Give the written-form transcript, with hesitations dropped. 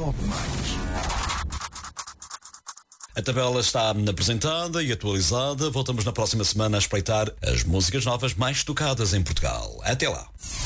Top Mais. A tabela está apresentada e atualizada. Voltamos na próxima semana a espreitar as músicas novas mais tocadas em Portugal. Até lá.